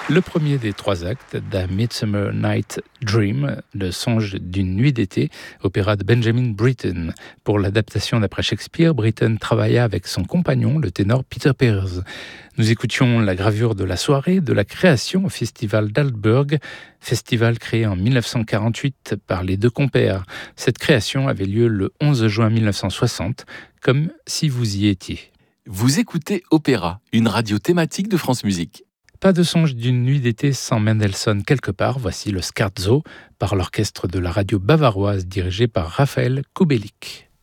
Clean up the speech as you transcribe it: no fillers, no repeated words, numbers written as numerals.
Le premier des trois actes d'A Midsummer Night Dream, le songe d'une nuit d'été, opéra de Benjamin Britten. Pour l'adaptation d'après Shakespeare, Britten travailla avec son compagnon, le ténor Peter Pears. Nous écoutions la gravure de la soirée de la création au festival d'Aldeburgh, festival créé en 1948 par les deux compères. Cette création avait lieu le 11 juin 1960, comme si vous y étiez. Vous écoutez Opéra, une radio thématique de France Musique. Pas de songe d'une nuit d'été sans Mendelssohn quelque part, voici le Scherzo par l'orchestre de la radio bavaroise dirigé par Raphaël Kubelik.